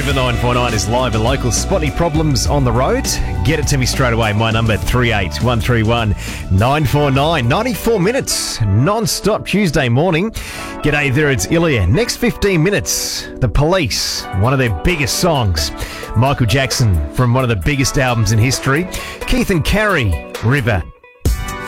River 949 is live and local. Spot any problems on the road? Get it to me straight away. My number 38131 949. 94 minutes, non-stop Tuesday morning. G'day there, it's Ilya. Next 15 minutes, The Police, one of their biggest songs. Michael Jackson from one of the biggest albums in history. Keith and Carrie, River